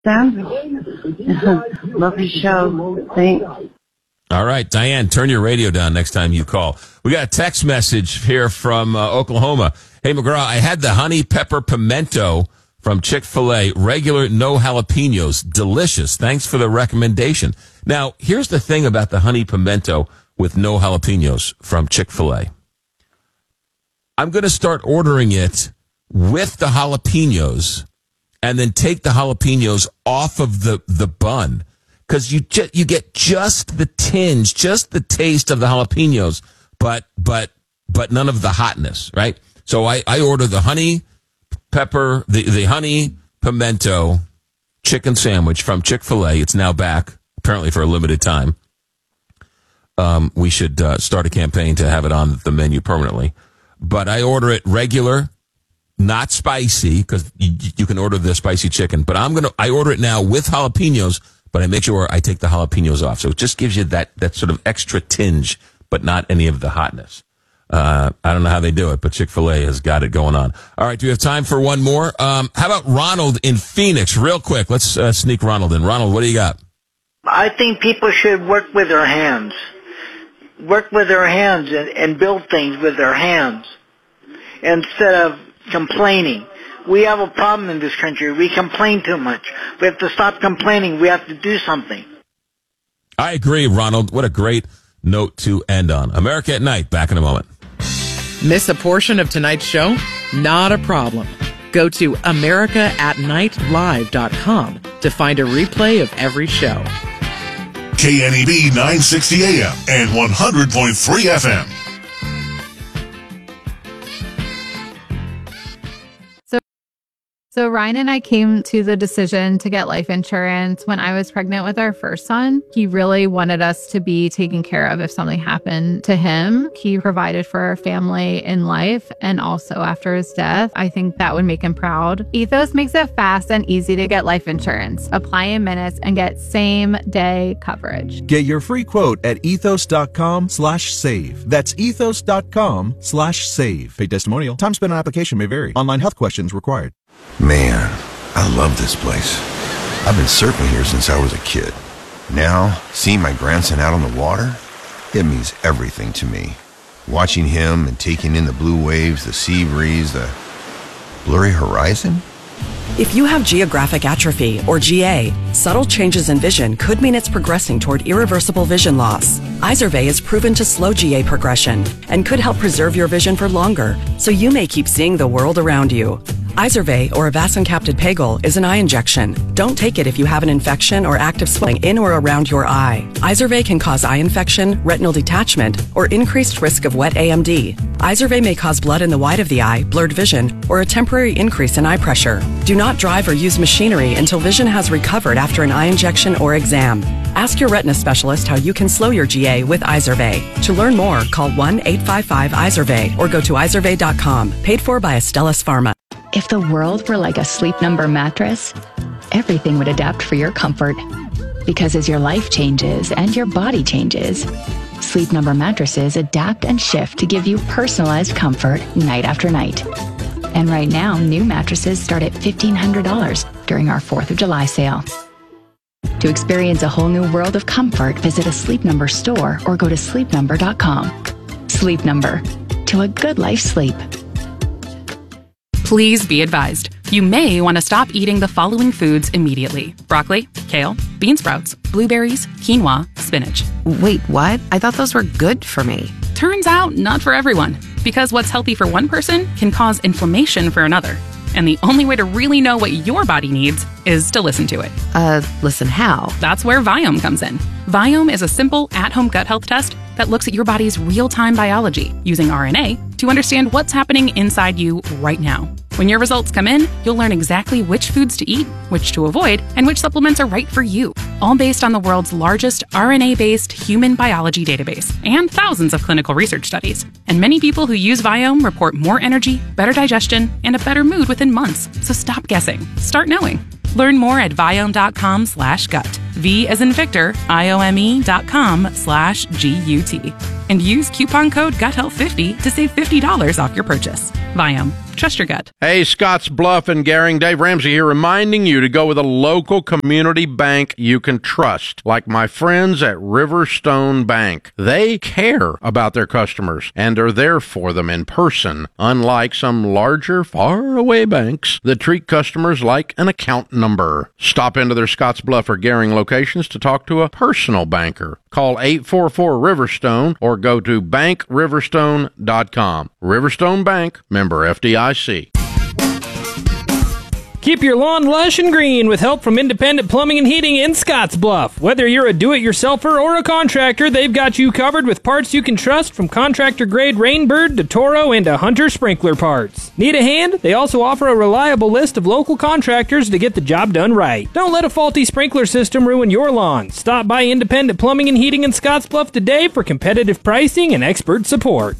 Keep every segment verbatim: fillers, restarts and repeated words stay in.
Sam, love your show. Thanks. All right, Diane, turn your radio down next time you call. We got a text message here from uh, Oklahoma. Hey, McGraw, I had the honey pepper pimento from Chick-fil-A, regular, no jalapenos. Delicious. Thanks for the recommendation. Now, here's the thing about the honey pimento with no jalapenos from Chick-fil-A. I'm going to start ordering it with the jalapenos and then take the jalapenos off of the, the bun. Because you ju- you get just the tinge, just the taste of the jalapenos, but but but none of the hotness, right? So I, I order the honey pepper, the, the honey pimento chicken sandwich from Chick-fil-A. It's now back, apparently for a limited time. Um, we should uh, start a campaign to have it on the menu permanently. But I order it regular, not spicy, because you, you can order the spicy chicken. But I'm gonna I order it now with jalapenos. But I make sure I take the jalapenos off. So it just gives you that, that sort of extra tinge, but not any of the hotness. Uh, I don't know how they do it, but Chick-fil-A has got it going on. All right, do we have time for one more? Um, how about Ronald in Phoenix? Real quick, let's uh, sneak Ronald in. Ronald, what do you got? I think people should work with their hands. Work with their hands and, and build things with their hands instead of complaining. We have a problem in this country. We complain too much. We have to stop complaining. We have to do something. I agree, Ronald. What a great note to end on. America at Night, back in a moment. Miss a portion of tonight's show? Not a problem. Go to america at night live dot com to find a replay of every show. K N E B nine sixty A M and one hundred point three F M. So Ryan and I came to the decision to get life insurance when I was pregnant with our first son. He really wanted us to be taken care of if something happened to him. He provided for our family in life and also after his death. I think that would make him proud. Ethos makes it fast and easy to get life insurance. Apply in minutes and get same day coverage. Get your free quote at ethos.com slash save. That's ethos.com slash save. Paid testimonial. Time spent on application may vary. Online health questions required. Man, I love this place. I've been surfing here since I was a kid. Now, seeing my grandson out on the water, it means everything to me. Watching him and taking in the blue waves, the sea breeze, the blurry horizon. If you have geographic atrophy, or G A, subtle changes in vision could mean it's progressing toward irreversible vision loss. Izervay is proven to slow G A progression and could help preserve your vision for longer, so you may keep seeing the world around you. Izervay, or avacincaptad pegol, is an eye injection. Don't take it if you have an infection or active swelling in or around your eye. Izervay can cause eye infection, retinal detachment, or increased risk of wet A M D. Izervay may cause blood in the white of the eye, blurred vision, or a temporary increase in eye pressure. Do not drive or use machinery until vision has recovered after an eye injection or exam. Ask your retina specialist how you can slow your G A with Izervay. To learn more, call one eight five five Izervay or go to izervay dot com. Paid for by Astellas Pharma. If the world were like a Sleep Number mattress, everything would adapt for your comfort. Because as your life changes and your body changes, Sleep Number mattresses adapt and shift to give you personalized comfort night after night. And right now, new mattresses start at fifteen hundred dollars during our fourth of July sale. To experience a whole new world of comfort, visit a Sleep Number store or go to sleep number dot com. Sleep Number. To a good life sleep. Please be advised, you may want to stop eating the following foods immediately. Broccoli, kale, bean sprouts, blueberries, quinoa, spinach. Wait, what? I thought those were good for me. Turns out, not for everyone. Because what's healthy for one person can cause inflammation for another. And the only way to really know what your body needs is to listen to it. Uh, listen how? That's where Viome comes in. Viome is a simple, at-home gut health test that looks at your body's real-time biology using R N A to understand what's happening inside you right now. When your results come in, you'll learn exactly which foods to eat, which to avoid, and which supplements are right for you. All based on the world's largest R N A-based human biology database and thousands of clinical research studies. And many people who use Viome report more energy, better digestion, and a better mood within months. So stop guessing. Start knowing. Learn more at viome.com slash gut. V as in Victor, I-O-M-E dot com slash G-U-T. And use coupon code gut health fifty to save fifty dollars off your purchase. Viome. Trust your gut. Hey, Scotts Bluff and Gering, Dave Ramsey here, reminding you to go with a local community bank you can trust, like my friends at Riverstone Bank. They care about their customers and are there for them in person, unlike some larger, far-away banks that treat customers like an account number. Stop into their Scotts Bluff or Gering locations to talk to a personal banker. Call eight four four Riverstone or go to bank riverstone dot com. Riverstone Bank, member F D I C. Keep your lawn lush and green with help from Independent Plumbing and Heating in Scotts Bluff. Whether you're a do-it-yourselfer or a contractor, they've got you covered with parts you can trust, from contractor-grade Rainbird to Toro and to Hunter sprinkler parts. Need a hand? They also offer a reliable list of local contractors to get the job done right. Don't let a faulty sprinkler system ruin your lawn. Stop by Independent Plumbing and Heating in Scotts Bluff today for competitive pricing and expert support.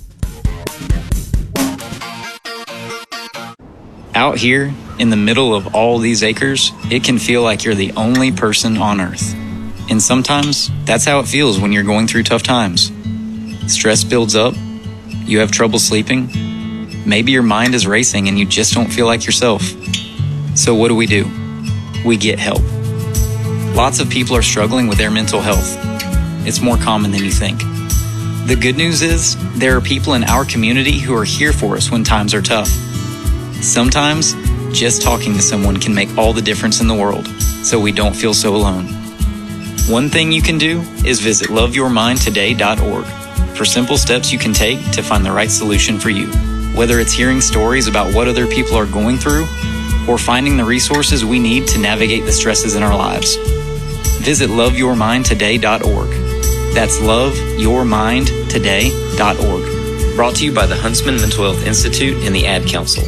Out here, in the middle of all these acres, it can feel like you're the only person on Earth. And sometimes, that's how it feels when you're going through tough times. Stress builds up, you have trouble sleeping, maybe your mind is racing and you just don't feel like yourself. So what do we do? We get help. Lots of people are struggling with their mental health. It's more common than you think. The good news is, there are people in our community who are here for us when times are tough. Sometimes, just talking to someone can make all the difference in the world, so we don't feel so alone. One thing you can do is visit love your mind today dot org for simple steps you can take to find the right solution for you. Whether it's hearing stories about what other people are going through, or finding the resources we need to navigate the stresses in our lives. Visit love your mind today dot org. That's love your mind today dot org. Brought to you by the Huntsman Mental Health Institute and the Ad Council.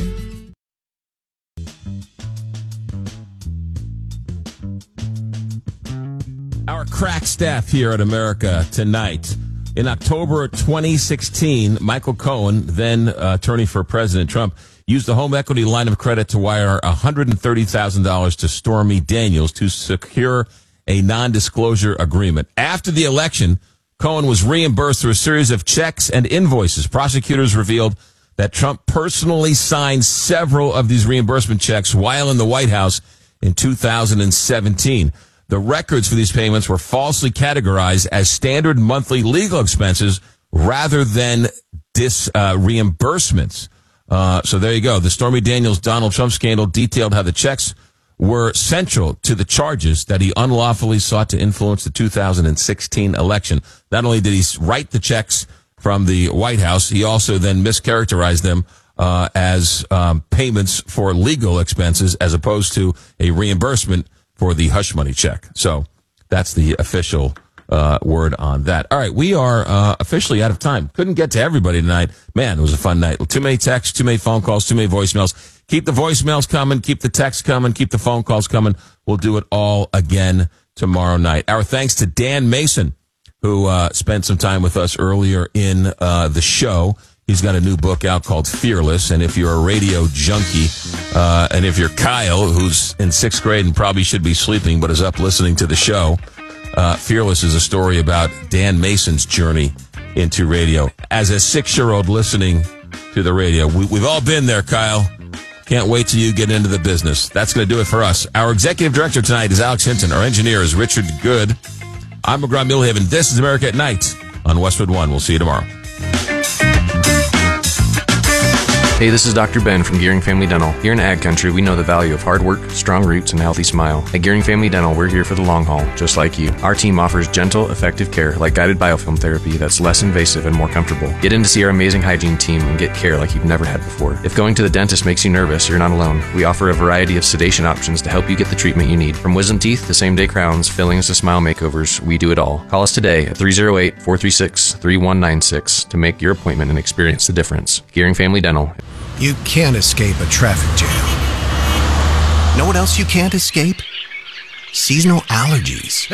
Our crack staff here at America Tonight. In October twenty sixteen, Michael Cohen, then uh, attorney for President Trump, used a home equity line of credit to wire one hundred thirty thousand dollars to Stormy Daniels to secure a non-disclosure agreement. After the election, Cohen was reimbursed through a series of checks and invoices. Prosecutors revealed that Trump personally signed several of these reimbursement checks while in the White House in two thousand seventeen. The records for these payments were falsely categorized as standard monthly legal expenses rather than dis uh, reimbursements. Uh, so there you go. The Stormy Daniels Donald Trump scandal detailed how the checks were central to the charges that he unlawfully sought to influence the two thousand sixteen election. Not only did he write the checks from the White House, he also then mischaracterized them uh, as um, payments for legal expenses as opposed to a reimbursement for the hush money check. So that's the official uh, word on that. All right, we are uh, officially out of time. Couldn't get to everybody tonight. Man, it was a fun night. Too many texts, too many phone calls, too many voicemails. Keep the voicemails coming, keep the texts coming, keep the phone calls coming. We'll do it all again tomorrow night. Our thanks to Dan Mason, who uh, spent some time with us earlier in uh, the show. He's got a new book out called Fearless, and if you're a radio junkie, uh, and if you're Kyle, who's in sixth grade and probably should be sleeping but is up listening to the show, uh, Fearless is a story about Dan Mason's journey into radio. As a six-year-old listening to the radio, we, we've all been there, Kyle. Can't wait till you get into the business. That's going to do it for us. Our executive director tonight is Alex Hinton. Our engineer is Richard Good. I'm McGraw Millhaven. This is America at Night on Westwood One. We'll see you tomorrow. Hey, this is Doctor Ben from Gearing Family Dental. Here in Ag Country, we know the value of hard work, strong roots, and a healthy smile. At Gearing Family Dental, we're here for the long haul, just like you. Our team offers gentle, effective care like guided biofilm therapy that's less invasive and more comfortable. Get in to see our amazing hygiene team and get care like you've never had before. If going to the dentist makes you nervous, you're not alone. We offer a variety of sedation options to help you get the treatment you need. From wisdom teeth to same-day crowns, fillings to smile makeovers, we do it all. Call us today at three oh eight, four three six, three one nine six to make your appointment and experience the difference. Gearing Family Dental. You can't escape a traffic jam. Know what else you can't escape? Seasonal allergies.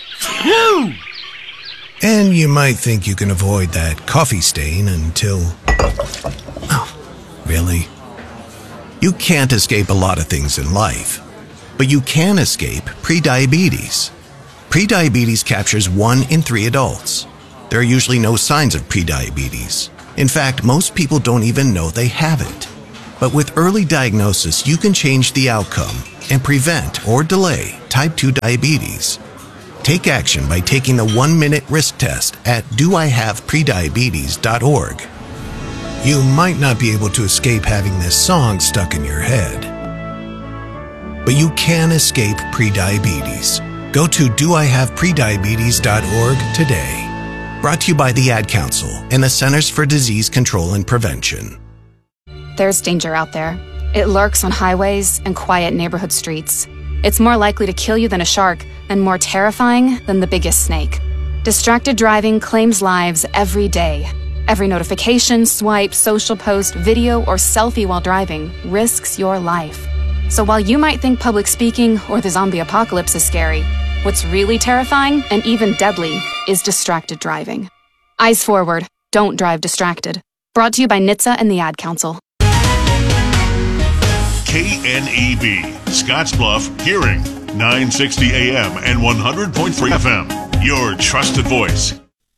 And you might think you can avoid that coffee stain until... Oh, really? You can't escape a lot of things in life, but you can escape prediabetes. Prediabetes captures one in three adults. There are usually no signs of prediabetes. In fact, most people don't even know they have it. But with early diagnosis, you can change the outcome and prevent or delay type two diabetes. Take action by taking the one-minute risk test at do I have prediabetes dot org. You might not be able to escape having this song stuck in your head, but you can escape prediabetes. Go to do I have prediabetes dot org today. Brought to you by the Ad Council and the Centers for Disease Control and Prevention. There's danger out there. It lurks on highways and quiet neighborhood streets. It's more likely to kill you than a shark, and more terrifying than the biggest snake. Distracted driving claims lives every day. Every notification, swipe, social post, video, or selfie while driving risks your life. So while you might think public speaking or the zombie apocalypse is scary, what's really terrifying and even deadly is distracted driving. Eyes forward. Don't drive distracted. Brought to you by N H T S A and the Ad Council. K N E B, Scottsbluff, Hearing, nine sixty A M and one hundred point three F M. Your trusted voice.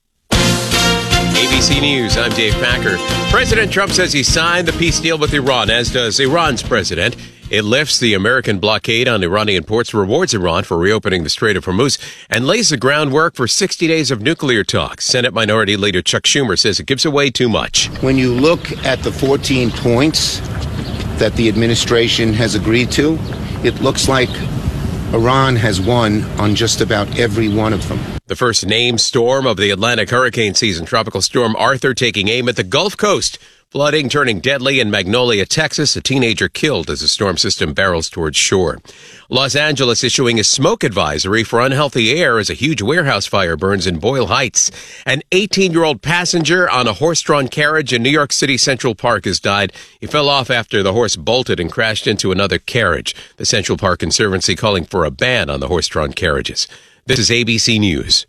A B C News, I'm Dave Packer. President Trump says he signed the peace deal with Iran, as does Iran's president. It lifts the American blockade on Iranian ports, rewards Iran for reopening the Strait of Hormuz, and lays the groundwork for sixty days of nuclear talks. Senate Minority Leader Chuck Schumer says it gives away too much. When you look at the fourteen points that the administration has agreed to, it looks like Iran has won on just about every one of them. The first named storm of the Atlantic hurricane season, Tropical Storm Arthur, taking aim at the Gulf Coast. Flooding turning deadly in Magnolia, Texas. A teenager killed as the storm system barrels towards shore. Los Angeles issuing a smoke advisory for unhealthy air as a huge warehouse fire burns in Boyle Heights. An eighteen-year-old passenger on a horse-drawn carriage in New York City Central Park has died. He fell off after the horse bolted and crashed into another carriage. The Central Park Conservancy calling for a ban on the horse-drawn carriages. This is A B C News.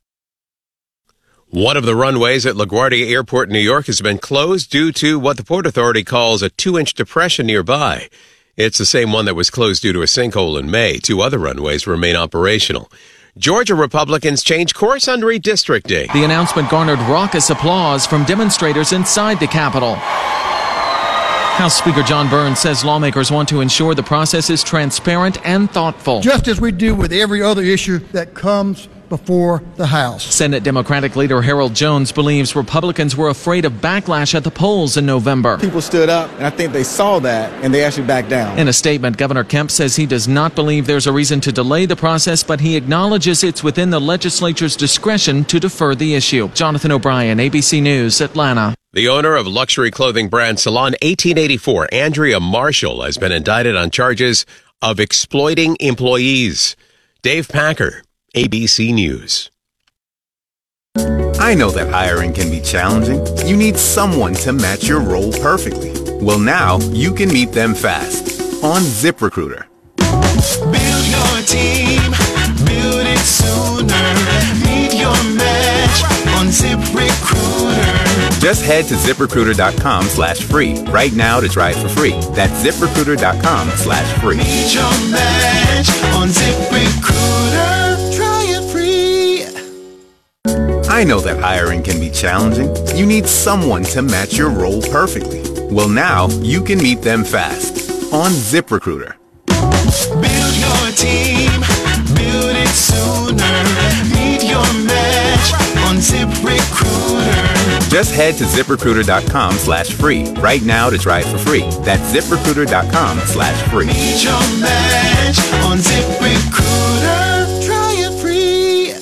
One of the runways at LaGuardia Airport in New York has been closed due to what the Port Authority calls a two-inch depression nearby. It's the same one that was closed due to a sinkhole in May. Two other runways remain operational. Georgia Republicans change course on redistricting. The announcement garnered raucous applause from demonstrators inside the Capitol. House Speaker John Burns says lawmakers want to ensure the process is transparent and thoughtful. Just as we do with every other issue that comes before the House. Senate Democratic leader Harold Jones believes Republicans were afraid of backlash at the polls in November. People stood up, and I think they saw that, and they actually backed down. In a statement, Governor Kemp says he does not believe there's a reason to delay the process, but he acknowledges it's within the legislature's discretion to defer the issue. Jonathan O'Brien, A B C News, Atlanta. The owner of luxury clothing brand Salon eighteen eighty-four, Andrea Marshall, has been indicted on charges of exploiting employees. Dave Packer, A B C News. I know that hiring can be challenging. You need someone to match your role perfectly. Well, now you can meet them fast on ZipRecruiter. Build your team, build it sooner. Meet your match on ZipRecruiter. Just head to ZipRecruiter.com slash free right now to try it for free. That's ZipRecruiter.com slash free. Meet your match on ZipRecruiter. Try it free. I know that hiring can be challenging. You need someone to match your role perfectly. Well, now you can meet them fast on ZipRecruiter. Build your team, build it sooner. Meet your match on ZipRecruiter. Just head to ZipRecruiter.com slash free right now to try it for free. That's ZipRecruiter.com slash free. Meet your match on ZipRecruiter. Try it free.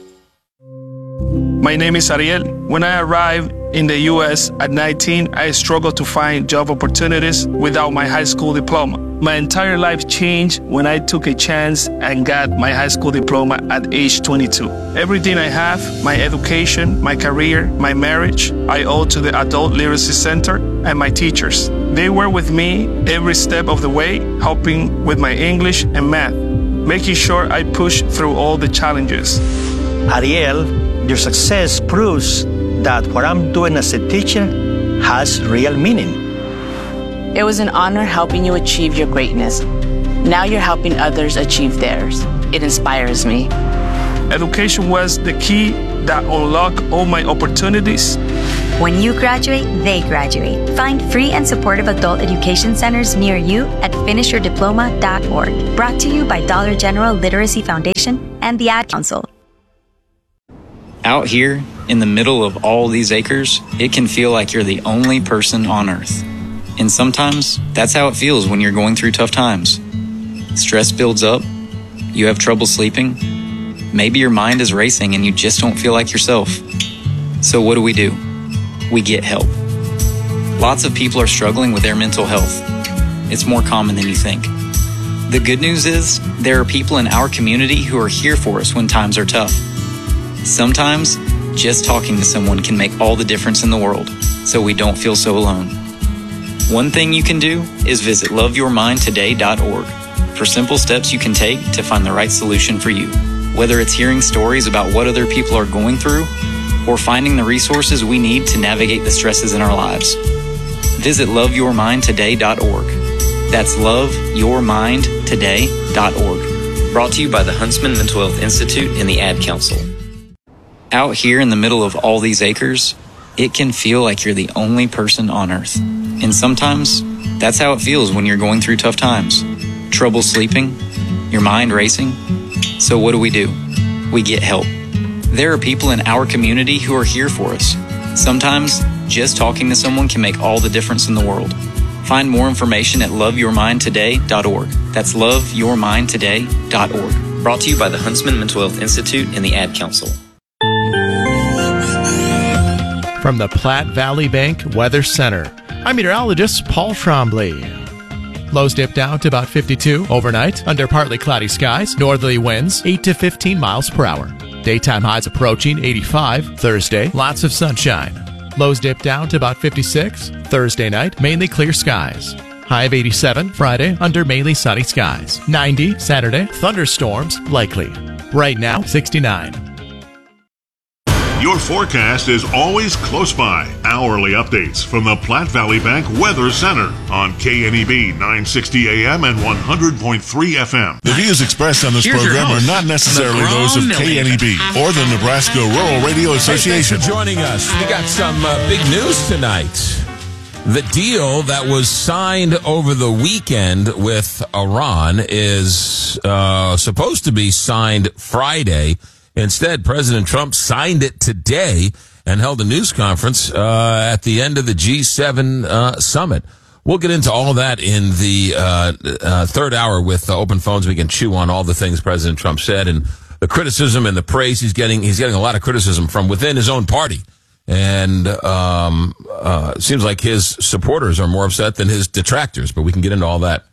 My name is Ariel. When I arrived in the U S at nineteen, I struggled to find job opportunities without my high school diploma. My entire life changed when I took a chance and got my high school diploma at age twenty-two. Everything I have, my education, my career, my marriage, I owe to the Adult Literacy Center and my teachers. They were with me every step of the way, helping with my English and math, making sure I pushed through all the challenges. Ariel, your success proves that what I'm doing as a teacher has real meaning. It was an honor helping you achieve your greatness. Now you're helping others achieve theirs. It inspires me. Education was the key that unlocked all my opportunities. When you graduate, they graduate. Find free and supportive adult education centers near you at finish your diploma dot org. Brought to you by Dollar General Literacy Foundation and the Ad Council. Out here, in the middle of all these acres, it can feel like you're the only person on Earth. And sometimes, that's how it feels when you're going through tough times. Stress builds up, you have trouble sleeping, maybe your mind is racing and you just don't feel like yourself. So what do we do? We get help. Lots of people are struggling with their mental health. It's more common than you think. The good news is, there are people in our community who are here for us when times are tough. Sometimes, just talking to someone can make all the difference in the world, so we don't feel so alone. One thing you can do is visit love your mind today dot org for simple steps you can take to find the right solution for you. Whether it's hearing stories about what other people are going through, or finding the resources we need to navigate the stresses in our lives. Visit love your mind today dot org. That's love your mind today dot org. Brought to you by the Huntsman Mental Health Institute and the Ad Council. Out here in the middle of all these acres, it can feel like you're the only person on Earth. And sometimes, that's how it feels when you're going through tough times. Trouble sleeping, your mind racing. So what do we do? We get help. There are people in our community who are here for us. Sometimes, just talking to someone can make all the difference in the world. Find more information at love your mind today dot org. That's love your mind today dot org. Brought to you by the Huntsman Mental Health Institute and the Ad Council. From the Platte Valley Bank Weather Center, I'm meteorologist Paul Trombley. Lows dip down to about fifty-two overnight under partly cloudy skies, northerly winds eight to fifteen miles per hour. Daytime highs approaching eighty-five Thursday, lots of sunshine. Lows dip down to about fifty-six Thursday night, mainly clear skies. High of eighty-seven Friday under mainly sunny skies. ninety Saturday, thunderstorms likely. Right now, sixty-nine. Your forecast is always close by. Hourly updates from the Platte Valley Bank Weather Center on K N E B nine sixty A M and one hundred point three F M. The views expressed on this Here's program your host, are not necessarily McGraw those of Millie. K N E B or the Nebraska Rural Radio Association. Hey, thanks for joining us. We got some uh, big news tonight. The deal that was signed over the weekend with Iran is uh, supposed to be signed Friday. Instead, President Trump signed it today and held a news conference uh, at the end of the G seven uh, summit. We'll get into all that in the uh, uh, third hour with uh, open phones. We can chew on all the things President Trump said and the criticism and the praise he's getting. He's getting a lot of criticism from within his own party. And um, uh, it seems like his supporters are more upset than his detractors. But we can get into all that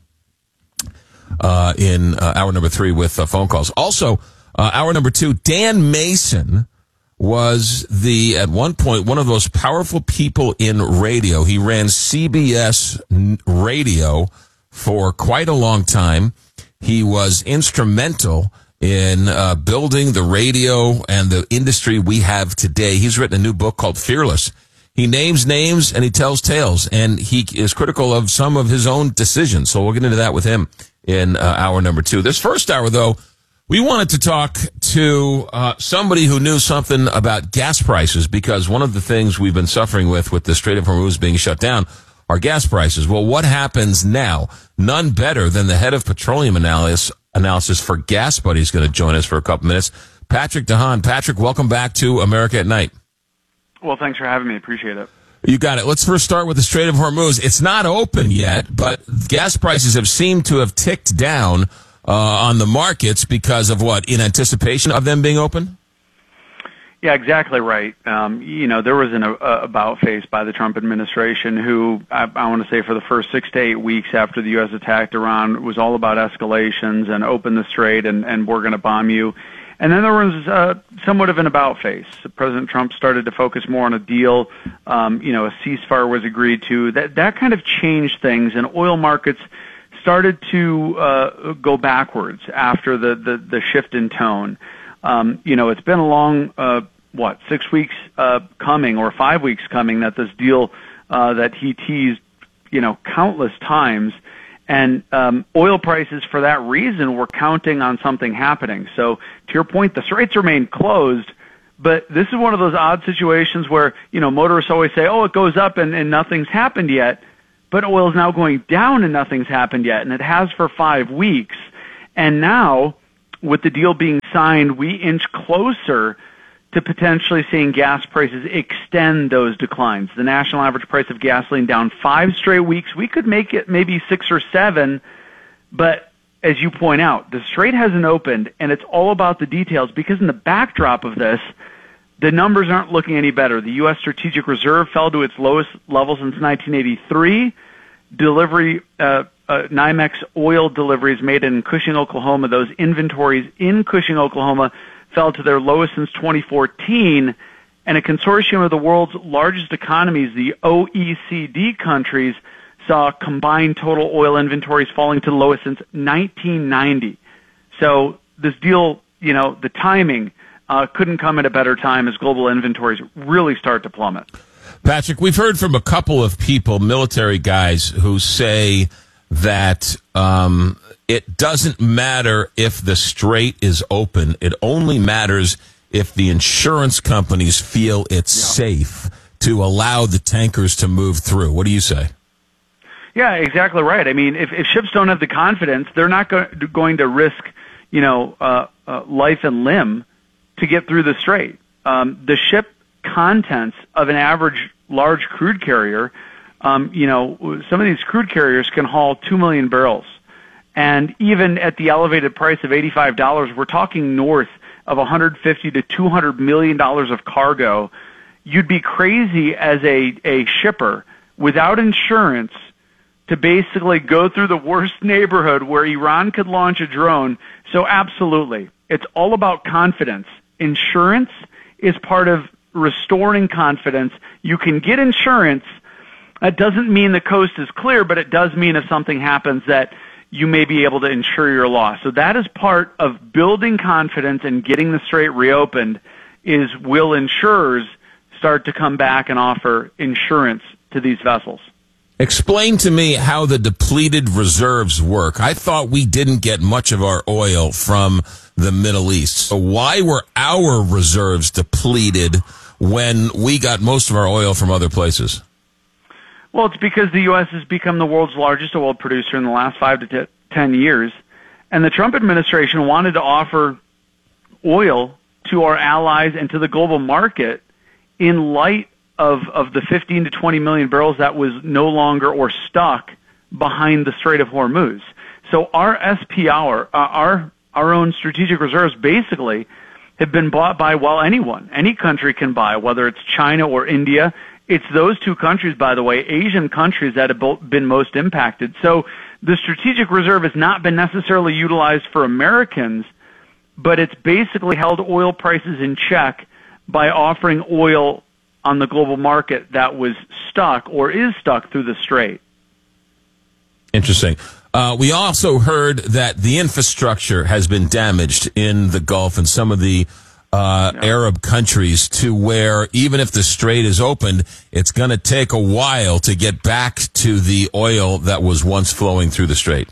uh, in uh, hour number three with uh, phone calls. Also, Uh, hour number two, Dan Mason was the, at one point, one of the most powerful people in radio. He ran C B S radio for quite a long time. He was instrumental in uh, building the radio and the industry we have today. He's written a new book called Fearless. He names names and he tells tales, and he is critical of some of his own decisions. So we'll get into that with him in uh, hour number two. This first hour, though, we wanted to talk to uh, somebody who knew something about gas prices, because one of the things we've been suffering with, with the Strait of Hormuz being shut down, are gas prices. Well, what happens now? None better than the head of petroleum analysis, analysis for Gas Buddy is going to join us for a couple minutes. Patrick DeHaan. Patrick, welcome back to America at Night. Well, thanks for having me. Appreciate it. You got it. Let's first start with the Strait of Hormuz. It's not open yet, but gas prices have seemed to have ticked down Uh, on the markets because of what? In anticipation of them being open? Yeah, exactly right. Um, you know, there was an uh, about face by the Trump administration who, I, I want to say for the first six to eight weeks after the U S attacked Iran, was all about escalations and open the strait and, and we're going to bomb you. And then there was uh, somewhat of an about face. President Trump started to focus more on a deal. Um, you know, a ceasefire was agreed to. That, that kind of changed things, and oil markets started to uh, go backwards after the, the, the shift in tone. Um, you know, it's been a long, uh, what, six weeks uh, coming or five weeks coming that this deal uh, that he teased, you know, countless times. And um, oil prices, for that reason, were counting on something happening. So, to your point, the straits remain closed, But this is one of those odd situations where, you know, motorists always say, oh, it goes up and, and nothing's happened yet. But oil is now going down and nothing's happened yet, and it has for five weeks. And now, with the deal being signed, we inch closer to potentially seeing gas prices extend those declines. The national average price of gasoline down five straight weeks. We could make it maybe six or seven, but as you point out, the Strait hasn't opened, and it's all about the details, because in the backdrop of this, the numbers aren't looking any better. The U S Strategic Reserve fell to its lowest level since nineteen eighty-three. Delivery, uh, uh, NYMEX oil deliveries made in Cushing, Oklahoma, those inventories in Cushing, Oklahoma, fell to their lowest since twenty fourteen. And a consortium of the world's largest economies, the O E C D countries, saw combined total oil inventories falling to the lowest since nineteen ninety. So this deal, you know, the timing uh, couldn't come at a better time as global inventories really start to plummet. Patrick, we've heard from a couple of people, military guys, who say that um, it doesn't matter if the Strait is open. It only matters if the insurance companies feel it's yeah. safe to allow the tankers to move through. What do you say? Yeah, exactly right. I mean, if, if ships don't have the confidence, they're not go- going to risk, you know, uh, uh, life and limb to get through the Strait. Um, the ship contents of an average large crude carrier, um, you know, some of these crude carriers can haul two million barrels. And even at the elevated price of eighty-five dollars, we're talking north of one hundred fifty to two hundred million dollars of cargo. You'd be crazy as a, a shipper without insurance to basically go through the worst neighborhood where Iran could launch a drone. So absolutely, it's all about confidence. Insurance is part of restoring confidence. You can get insurance. That doesn't mean the coast is clear, but it does mean if something happens that you may be able to insure your loss. So that is part of building confidence and getting the Strait reopened, is will insurers start to come back and offer insurance to these vessels. Explain to me how the depleted reserves work. I thought we didn't get much of our oil from the Middle East. So why were our reserves depleted when we got most of our oil from other places? Well, it's because the U S has become the world's largest oil producer in the last five to t- ten years. And the Trump administration wanted to offer oil to our allies and to the global market in light of, of the fifteen to twenty million barrels that was no longer or stuck behind the Strait of Hormuz. So our S P R, uh, our our own strategic reserves basically have been bought by, well, anyone. Any country can buy, whether it's China or India. It's those two countries, by the way, Asian countries, that have been most impacted. So the strategic reserve has not been necessarily utilized for Americans, but it's basically held oil prices in check by offering oil on the global market that was stuck or is stuck through the Strait. Interesting. Uh, we also heard that the infrastructure has been damaged in the Gulf and some of the uh, yeah. Arab countries, to where even if the Strait is opened, it's going to take a while to get back to the oil that was once flowing through the Strait.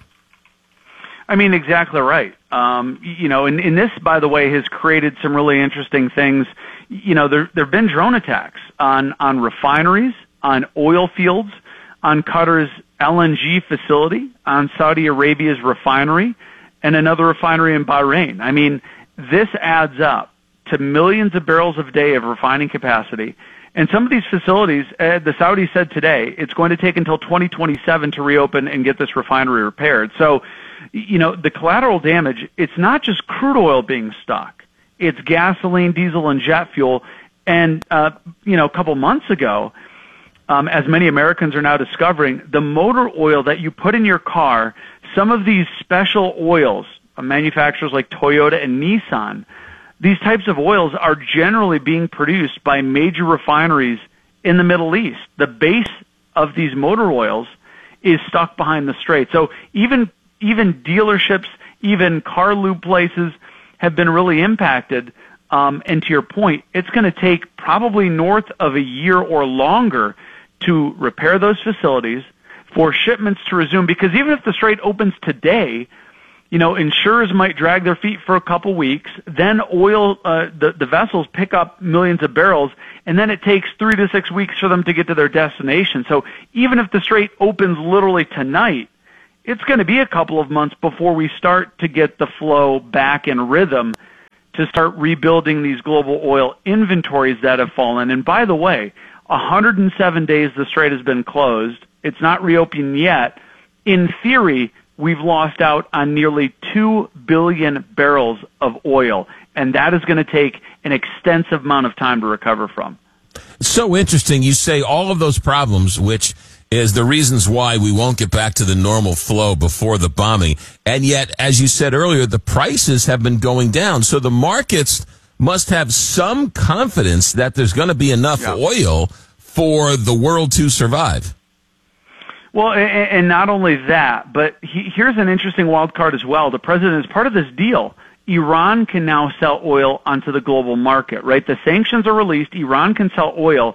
I mean, exactly right. Um, you know, and, and this, by the way, has created some really interesting things. You know, there there have been drone attacks on, on refineries, on oil fields, on Qatar's L N G facility, on Saudi Arabia's refinery, and another refinery in Bahrain. I mean, this adds up to millions of barrels a day of refining capacity. And some of these facilities, uh, the Saudis said today, it's going to take until twenty twenty-seven to reopen and get this refinery repaired. So, you know, the collateral damage, it's not just crude oil being stuck. It's gasoline, diesel, and jet fuel. And, uh, you know, a couple months ago, um, as many Americans are now discovering, the motor oil that you put in your car, some of these special oils, uh, manufacturers like Toyota and Nissan, these types of oils are generally being produced by major refineries in the Middle East. The base of these motor oils is stuck behind the Strait. So even even dealerships, even car lube places have been really impacted. Um, and to your point, it's going to take probably north of a year or longer to repair those facilities, for shipments to resume. Because even if the Strait opens today, you know, insurers might drag their feet for a couple weeks. Then oil, uh, the, the vessels pick up millions of barrels, and then it takes three to six weeks for them to get to their destination. So even if the Strait opens literally tonight, it's going to be a couple of months before we start to get the flow back in rhythm to start rebuilding these global oil inventories that have fallen. And by the way, one hundred seven days the Strait has been closed. It's not reopened yet. In theory, we've lost out on nearly two billion barrels of oil, and that is going to take an extensive amount of time to recover from. So interesting. You say all of those problems, which is the reasons why we won't get back to the normal flow before the bombing. And yet, as you said earlier, the prices have been going down. So the markets must have some confidence that there's going to be enough yeah. oil for the world to survive. Well, and not only that, but he, here's an interesting wild card as well. The president is part of this deal. Iran can now sell oil onto the global market, right? The sanctions are released. Iran can sell oil.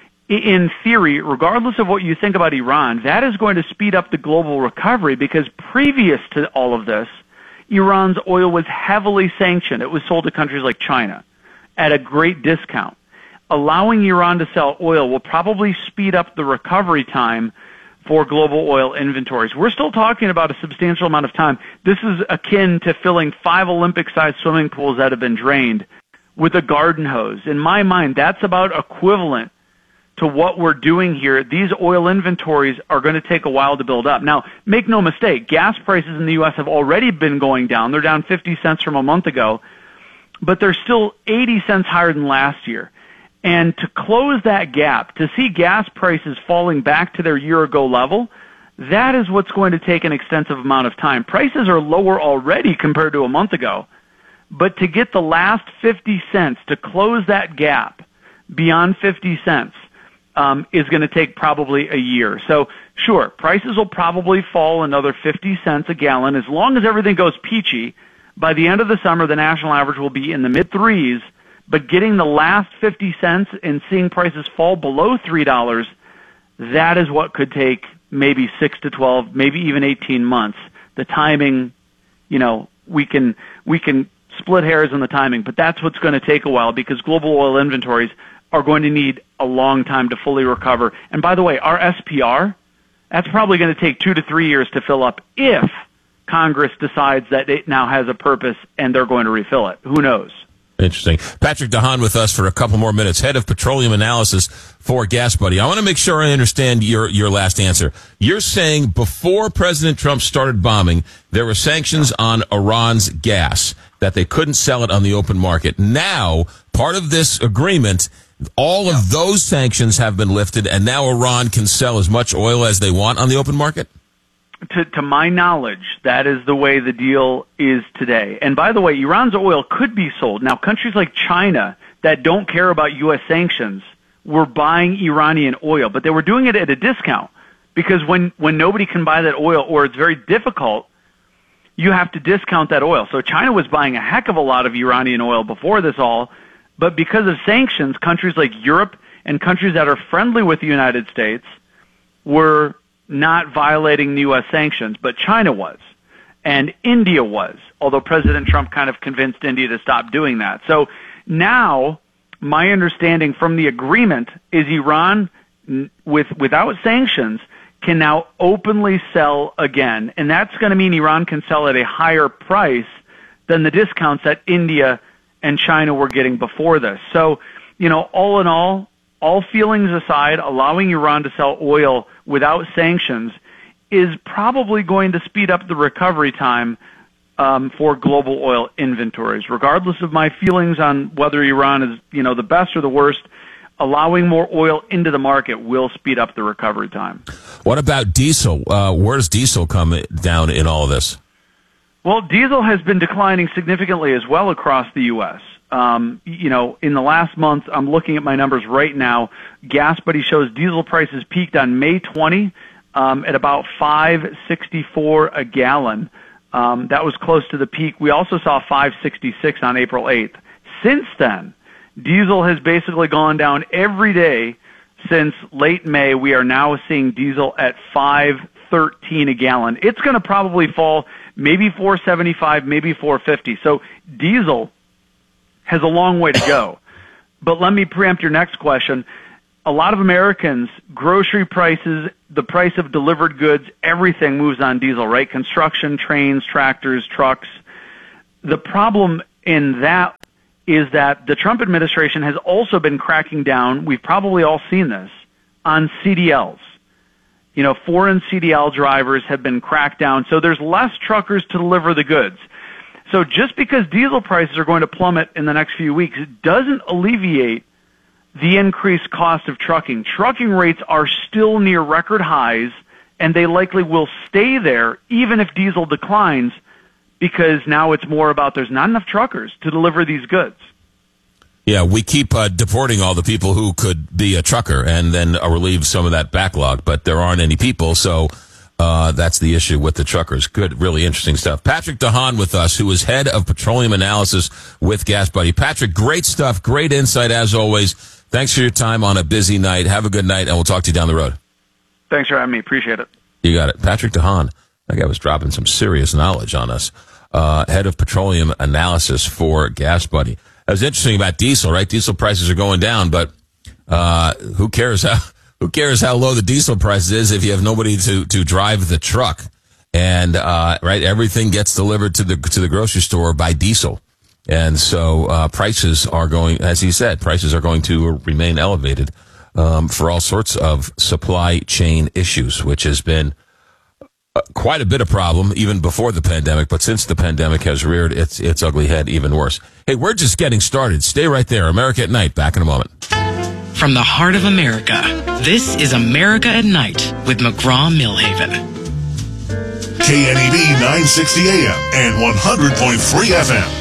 In theory, regardless of what you think about Iran, that is going to speed up the global recovery because previous to all of this, Iran's oil was heavily sanctioned. It was sold to countries like China at a great discount. Allowing Iran to sell oil will probably speed up the recovery time for global oil inventories. We're still talking about a substantial amount of time. This is akin to filling five Olympic-sized swimming pools that have been drained with a garden hose. In my mind, that's about equivalent to what we're doing here. These oil inventories are going to take a while to build up. Now, make no mistake, gas prices in the U S have already been going down. They're down fifty cents from a month ago, but they're still eighty cents higher than last year. And to close that gap, to see gas prices falling back to their year-ago level, that is what's going to take an extensive amount of time. Prices are lower already compared to a month ago, but to get the last fifty cents, to close that gap beyond fifty cents, Um, is going to take probably a year. So, sure, prices will probably fall another fifty cents a gallon. As long as everything goes peachy, by the end of the summer, the national average will be in the mid-threes, but getting the last fifty cents and seeing prices fall below three dollars, that is what could take maybe six to twelve, maybe even eighteen months. The timing, you know, we can, we can split hairs on the timing, but that's what's going to take a while because global oil inventories are going to need a long time to fully recover. And by the way, our S P R, that's probably going to take two to three years to fill up if Congress decides that it now has a purpose and they're going to refill it. Who knows? Interesting. Patrick DeHaan with us for a couple more minutes, head of petroleum analysis for GasBuddy. I want to make sure I understand your, your last answer. You're saying before President Trump started bombing, there were sanctions on Iran's gas, that they couldn't sell it on the open market. Now, part of this agreement, all of those sanctions have been lifted, and now Iran can sell as much oil as they want on the open market? To, to my knowledge, that is the way the deal is today. And by the way, Iran's oil could be sold. Now, countries like China that don't care about U S sanctions were buying Iranian oil, but they were doing it at a discount because when, when nobody can buy that oil or it's very difficult, you have to discount that oil. So China was buying a heck of a lot of Iranian oil before this all, but because of sanctions, countries like Europe and countries that are friendly with the United States were not violating the U S sanctions, but China was, and India was, although President Trump kind of convinced India to stop doing that. So now, my understanding from the agreement is Iran, with without sanctions, can now openly sell again, and that's going to mean Iran can sell at a higher price than the discounts that India and China were getting before this. So, you know, all in all, all feelings aside, allowing Iran to sell oil without sanctions is probably going to speed up the recovery time um, for global oil inventories. Regardless of my feelings on whether Iran is, you know, the best or the worst, allowing more oil into the market will speed up the recovery time. What about diesel? Uh, where does diesel come down in all of this? Well, diesel has been declining significantly as well across the U S Um, you know, in the last month, I'm looking at my numbers right now. GasBuddy shows diesel prices peaked on May twentieth um, at about five sixty-four a gallon. Um, that was close to the peak. We also saw five sixty-six on April eighth. Since then, diesel has basically gone down every day since late May. We are now seeing diesel at five thirteen a gallon. It's going to probably fall maybe four seventy-five, maybe four fifty. So diesel has a long way to go. But let me preempt your next question. A lot of Americans, grocery prices, the price of delivered goods, everything moves on diesel, right? Construction, trains, tractors, trucks. The problem in that is that the Trump administration has also been cracking down, we've probably all seen this, on C D Ls. You know, foreign C D L drivers have been cracked down, so there's less truckers to deliver the goods. So just because diesel prices are going to plummet in the next few weeks, it doesn't alleviate the increased cost of trucking. Trucking rates are still near record highs, and they likely will stay there even if diesel declines, because now it's more about there's not enough truckers to deliver these goods. Yeah, we keep uh, deporting all the people who could be a trucker and then uh, relieve some of that backlog, but there aren't any people, so uh, that's the issue with the truckers. Good, really interesting stuff. Patrick DeHaan with us, who is head of petroleum analysis with Gas Buddy. Patrick, great stuff, great insight as always. Thanks for your time on a busy night. Have a good night, and we'll talk to you down the road. Thanks for having me. Appreciate it. You got it. Patrick DeHaan. That guy was dropping some serious knowledge on us. Uh, head of petroleum analysis for Gas Buddy. That was interesting about diesel, right? Diesel prices are going down, but uh, who cares how who cares how low the diesel price is if you have nobody to, to drive the truck? And uh, right, everything gets delivered to the to the grocery store by diesel. And so uh, prices are going, as he said, prices are going to remain elevated um, for all sorts of supply chain issues, which has been uh, quite a bit of problem even before the pandemic. But since the pandemic has reared its its ugly head, even worse. Hey, we're just getting started. Stay right there. America at Night. Back in a moment. From the heart of America, this is America at Night with McGraw-Millhaven. K N E B nine sixty A M and one hundred point three F M.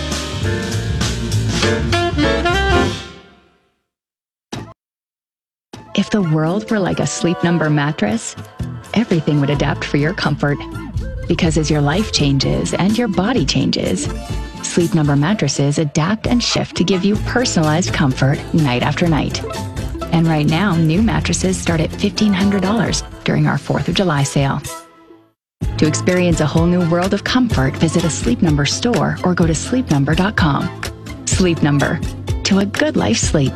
If the world were like a Sleep Number mattress, everything would adapt for your comfort. Because as your life changes and your body changes, Sleep Number mattresses adapt and shift to give you personalized comfort night after night. And right now, new mattresses start at fifteen hundred dollars during our fourth of July sale. To experience a whole new world of comfort, visit a Sleep Number store or go to sleep number dot com. Sleep Number. To a good life sleep.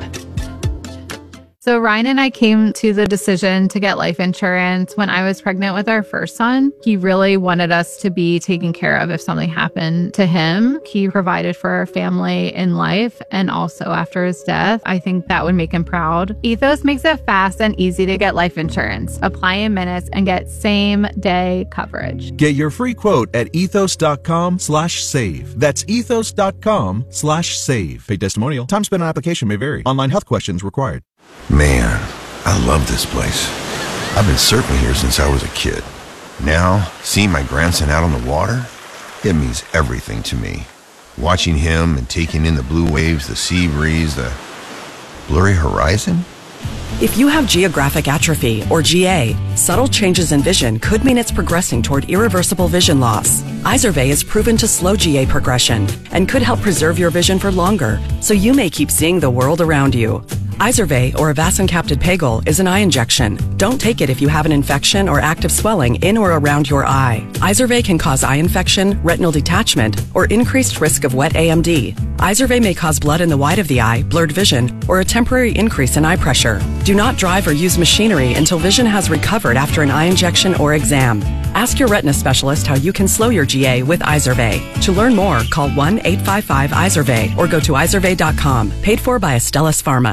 So Ryan and I came to the decision to get life insurance when I was pregnant with our first son. He really wanted us to be taken care of if something happened to him. He provided for our family in life and also after his death. I think that would make him proud. Ethos makes it fast and easy to get life insurance. Apply in minutes and get same day coverage. Get your free quote at ethos.com slash save. That's ethos.com slash save. Paid testimonial. Time spent on application may vary. Online health questions required. Man, I love this place. I've been surfing here since I was a kid. Now, seeing my grandson out on the water, it means everything to me. Watching him and taking in the blue waves, the sea breeze, the blurry horizon. If you have geographic atrophy, or G A, subtle changes in vision could mean it's progressing toward irreversible vision loss. Izervay is proven to slow G A progression and could help preserve your vision for longer, so you may keep seeing the world around you. Izervay, or avacincaptad pegol, is an eye injection. Don't take it if you have an infection or active swelling in or around your eye. Izervay can cause eye infection, retinal detachment, or increased risk of wet A M D. Izervay may cause blood in the white of the eye, blurred vision, or a temporary increase in eye pressure. Do not drive or use machinery until vision has recovered after an eye injection or exam. Ask your retina specialist how you can slow your G A with Izervay. To learn more, call one eight five five Izervay or go to izervay dot com. Paid for by Astellas Pharma.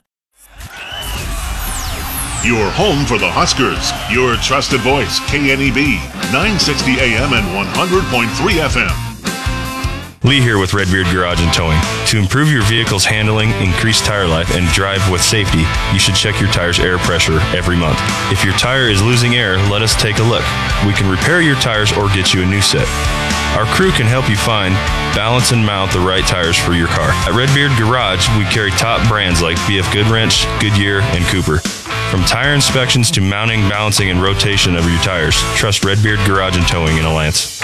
Your home for the Huskers. Your trusted voice, K N E B, nine sixty A M and one hundred point three F M. Lee here with Redbeard Garage and Towing. To improve your vehicle's handling, increase tire life, and drive with safety, you should check your tire's air pressure every month. If your tire is losing air, let us take a look. We can repair your tires or get you a new set. Our crew can help you find, balance, and mount the right tires for your car. At Redbeard Garage, we carry top brands like B F Goodwrench, Goodyear, and Cooper. From tire inspections to mounting, balancing, and rotation of your tires, trust Redbeard Garage and Towing in Alliance.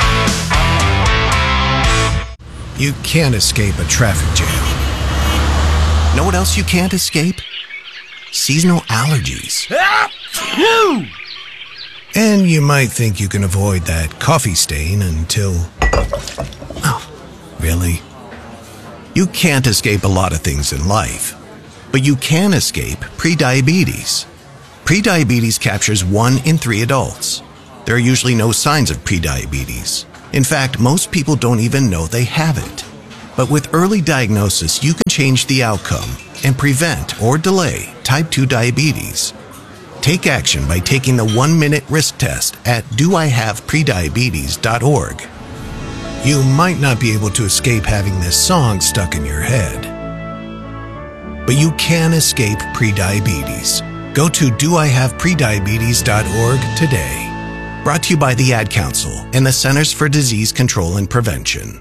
You can't escape a traffic jam. Know what else you can't escape? Seasonal allergies. And you might think you can avoid that coffee stain until... Oh, really? You can't escape a lot of things in life, but you can escape prediabetes. Prediabetes captures one in three adults. There are usually no signs of prediabetes. In fact, most people don't even know they have it. But with early diagnosis, you can change the outcome and prevent or delay type two diabetes. Take action by taking the one-minute risk test at do I have prediabetes dot org. You might not be able to escape having this song stuck in your head, but you can escape prediabetes. Go to do I have prediabetes dot org today. Brought to you by the Ad Council and the Centers for Disease Control and Prevention.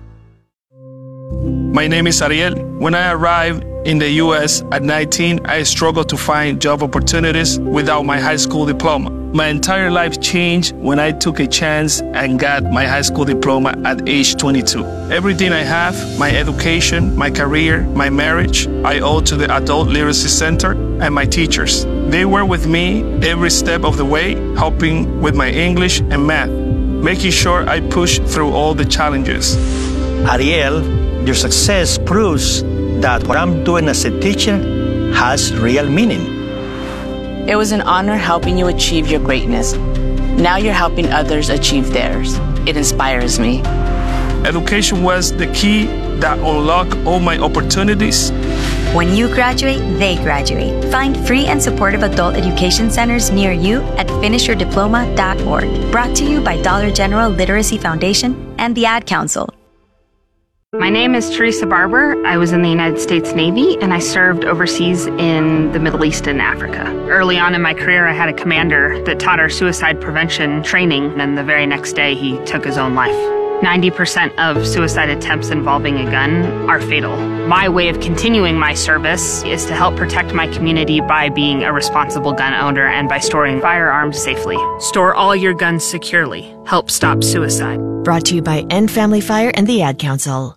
My name is Ariel. When I arrived in the U S at nineteen, I struggled to find job opportunities without my high school diploma. My entire life changed when I took a chance and got my high school diploma at age twenty-two. Everything I have, my education, my career, my marriage, I owe to the Adult Literacy Center and my teachers. They were with me every step of the way, helping with my English and math, making sure I pushed through all the challenges. Ariel, your success proves that what I'm doing as a teacher has real meaning. It was an honor helping you achieve your greatness. Now you're helping others achieve theirs. It inspires me. Education was the key that unlocked all my opportunities. When you graduate, they graduate. Find free and supportive adult education centers near you at finish your diploma dot org. Brought to you by Dollar General Literacy Foundation and the Ad Council. My name is Teresa Barber. I was in the United States Navy and I served overseas in the Middle East and Africa. Early on in my career, I had a commander that taught our suicide prevention training, and the very next day he took his own life. ninety percent of suicide attempts involving a gun are fatal. My way of continuing my service is to help protect my community by being a responsible gun owner and by storing firearms safely. Store all your guns securely. Help stop suicide. Brought to you by End Family Fire and the Ad Council.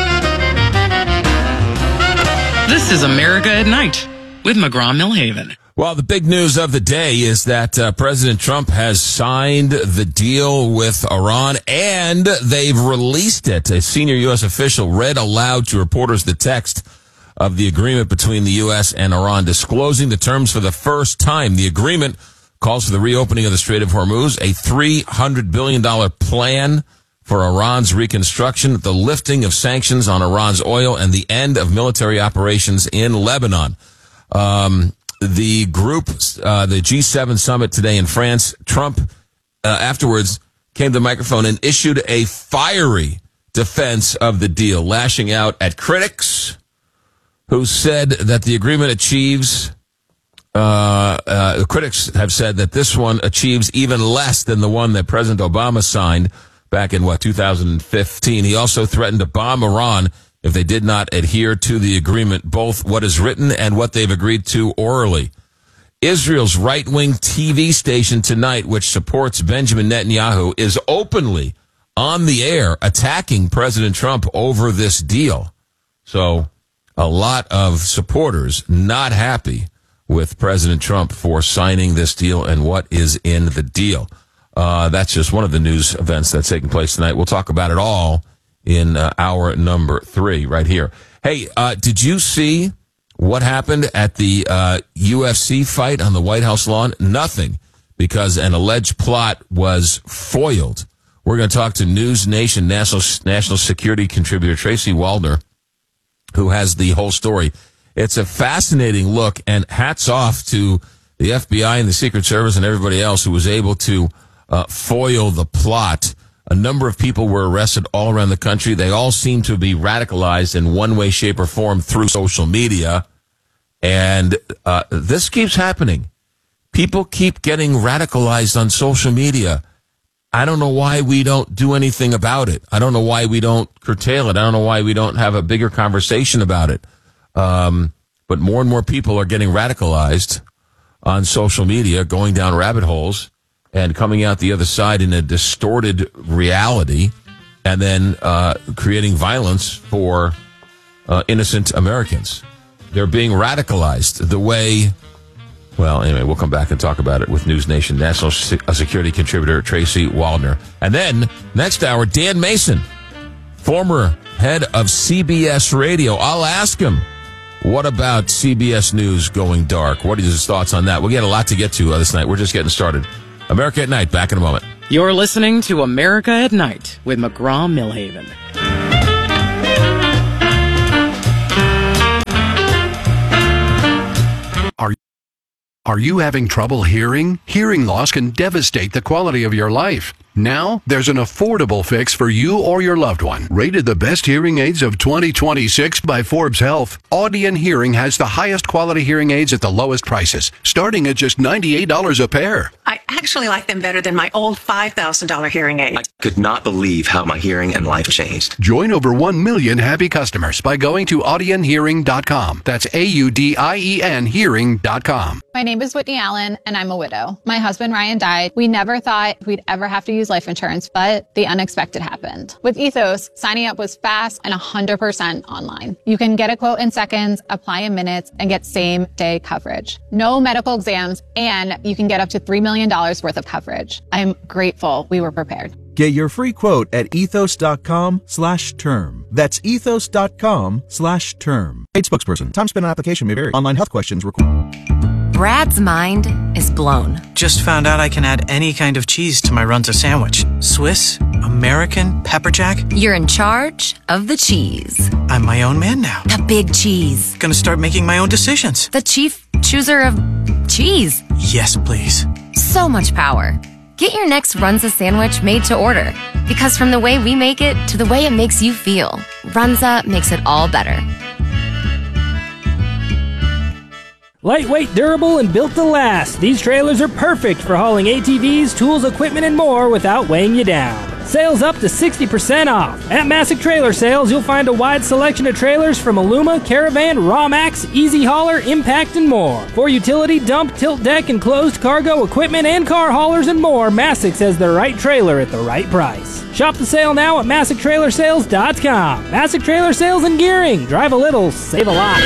This is America at Night with McGraw-Millhaven. Well, the big news of the day is that uh, President Trump has signed the deal with Iran, and they've released it. A senior U S official read aloud to reporters the text of the agreement between the U S and Iran, disclosing the terms for the first time. The agreement calls for the reopening of the Strait of Hormuz, a three hundred billion dollars plan for Iran's reconstruction, the lifting of sanctions on Iran's oil, and the end of military operations in Lebanon. Um, the group, uh, the G seven summit today in France, Trump uh, afterwards came to the microphone and issued a fiery defense of the deal, lashing out at critics who said that the agreement achieves, uh, uh, critics have said that this one achieves even less than the one that President Obama signed back in, what, two thousand fifteen. He also threatened to bomb Iran if they did not adhere to the agreement, both what is written and what they've agreed to orally. Israel's right-wing T V station tonight, which supports Benjamin Netanyahu, is openly on the air attacking President Trump over this deal. So a lot of supporters not happy with President Trump for signing this deal and what is in the deal. Uh, that's just one of the news events that's taking place tonight. We'll talk about it all in uh, hour number three right here. Hey, uh, did you see what happened at the uh, U F C fight on the White House lawn? Nothing, because an alleged plot was foiled. We're going to talk to News Nation national national security contributor Tracy Waldner, who has the whole story. It's a fascinating look, and hats off to the F B I and the Secret Service and everybody else who was able to Uh, foil the plot. A number of people were arrested all around the country. They all seem to be radicalized in one way, shape, or form through social media. And uh, this keeps happening. People keep getting radicalized on social media. I don't know why we don't do anything about it. I don't know why we don't curtail it. I don't know why we don't have a bigger conversation about it. Um, but more and more people are getting radicalized on social media, going down rabbit holes, and coming out the other side in a distorted reality, and then uh, creating violence for uh, innocent Americans. They're being radicalized the way Well, anyway, we'll come back and talk about it with News Nation national security contributor Tracy Waldner. And then, next hour, Dan Mason, former head of C B S Radio. I'll ask him, what about C B S News going dark? What are his thoughts on that? We'll get a lot to get to uh, this night. We're just getting started. America at Night, back in a moment. You're listening to America at Night with McGraw-Milhaven. Are Are you having trouble hearing? Hearing loss can devastate the quality of your life. Now, there's an affordable fix for you or your loved one. Rated the best hearing aids of twenty twenty-six by Forbes Health, Audion Hearing has the highest quality hearing aids at the lowest prices, starting at just ninety-eight dollars a pair. I actually like them better than my old five thousand dollars hearing aid. I could not believe how my hearing and life changed. Join over one million happy customers by going to audion hearing dot com. That's A U D I E N hearing dot com. My name is Whitney Allen, and I'm a widow. My husband, Ryan, died. We never thought we'd ever have to use life insurance, but the unexpected happened. With Ethos, signing up was fast and one hundred percent online. You can get a quote in seconds, apply in minutes, and get same-day coverage. No medical exams, and you can get up to three million dollars worth of coverage. I'm grateful we were prepared. Get your free quote at ethos dot com slash term. That's ethos dot com slash term. Paid spokesperson. Time spent on application may vary. Online health questions required. Brad's mind is blown. Just found out I can add any kind of cheese to my Runza sandwich. Swiss, American, pepper jack. You're in charge of the cheese. I'm my own man now. The big cheese. Gonna start making my own decisions. The chief chooser of cheese. Yes, please. So much power. Get your next Runza sandwich made to order. Because from the way we make it to the way it makes you feel, Runza makes it all better. Lightweight, durable, and built to last, these trailers are perfect for hauling A T Vs, tools, equipment, and more without weighing you down. Sales up to sixty percent off. At Masick Trailer Sales, you'll find a wide selection of trailers from Aluma, Caravan, Rawmax, Easy Hauler, Impact, and more. For utility, dump, tilt deck, and closed cargo equipment and car haulers and more, Masick has the right trailer at the right price. Shop the sale now at Masick Trailer Sales dot com. Masick Trailer Sales and Gearing. Drive a little, save a lot.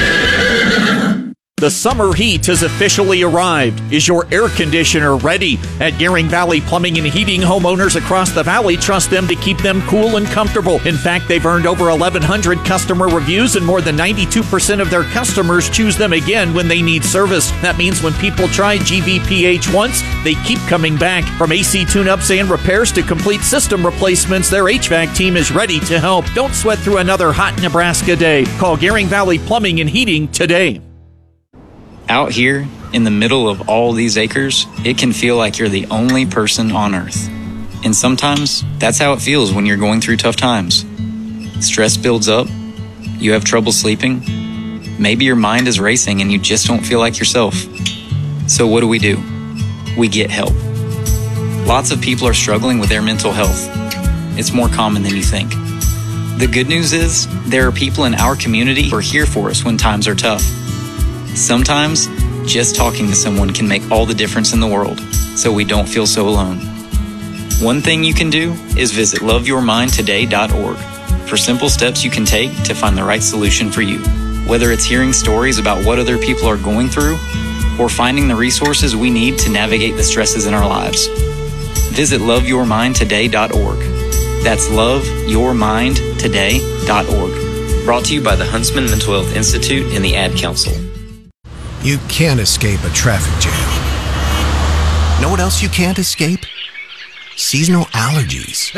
The summer heat has officially arrived. Is your air conditioner ready? At Gearing Valley Plumbing and Heating, homeowners across the valley trust them to keep them cool and comfortable. In fact, they've earned over eleven hundred customer reviews, and more than ninety-two percent of their customers choose them again when they need service. That means when people try G V P H once, they keep coming back. From A C tune-ups and repairs to complete system replacements, their H V A C team is ready to help. Don't sweat through another hot Nebraska day. Call Gearing Valley Plumbing and Heating today. Out here, in the middle of all these acres, it can feel like you're the only person on Earth. And sometimes, that's how it feels when you're going through tough times. Stress builds up, you have trouble sleeping, maybe your mind is racing and you just don't feel like yourself. So what do we do? We get help. Lots of people are struggling with their mental health. It's more common than you think. The good news is, there are people in our community who are here for us when times are tough. Sometimes, just talking to someone can make all the difference in the world, so we don't feel so alone. One thing you can do is visit love your mind today dot org for simple steps you can take to find the right solution for you. Whether it's hearing stories about what other people are going through, or finding the resources we need to navigate the stresses in our lives. Visit love your mind today dot org. That's love your mind today dot org. Brought to you by the Huntsman Mental Health Institute and the Ad Council. You can't escape a traffic jam. Know what else you can't escape? Seasonal allergies.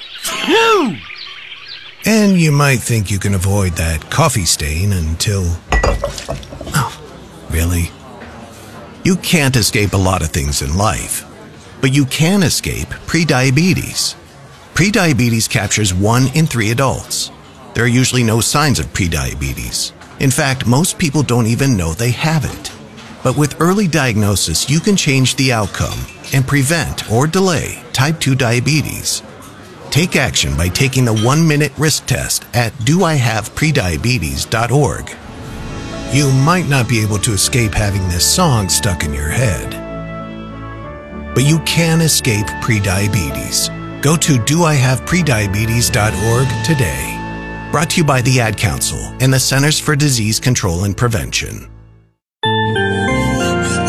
And you might think you can avoid that coffee stain until... Oh, really? You can't escape a lot of things in life, but you can escape prediabetes. Prediabetes captures one in three adults. There are usually no signs of prediabetes. In fact, most people don't even know they have it. But with early diagnosis, you can change the outcome and prevent or delay type two diabetes. Take action by taking the one-minute risk test at do I have prediabetes dot org. You might not be able to escape having this song stuck in your head, but you can escape prediabetes. Go to do I have prediabetes dot org today. Brought to you by the Ad Council and the Centers for Disease Control and Prevention.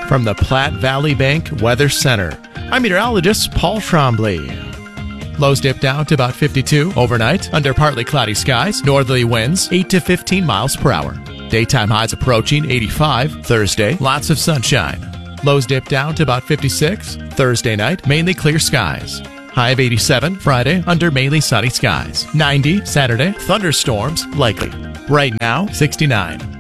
From the Platte Valley Bank Weather Center, I'm meteorologist Paul Trombley. Lows dip down to about fifty-two overnight under partly cloudy skies, northerly winds eight to fifteen miles per hour. Daytime highs approaching eighty-five Thursday, lots of sunshine. Lows dip down to about fifty-six Thursday night, mainly clear skies. High of eighty-seven Friday under mainly sunny skies. ninety Saturday, thunderstorms likely. Right now, sixty-nine.